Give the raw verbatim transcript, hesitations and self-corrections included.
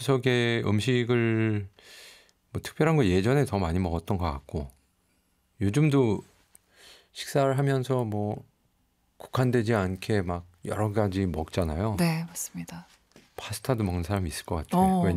추석에 음식을 뭐 특별한 거 예전에 더 많이 먹었던 것 같고 요즘도 식사를 하면서 뭐 국한되지 않게 막 여러 가지 먹잖아요. 네, 맞습니다. 파스타도 먹는 사람이 있을 것 같아요. 어.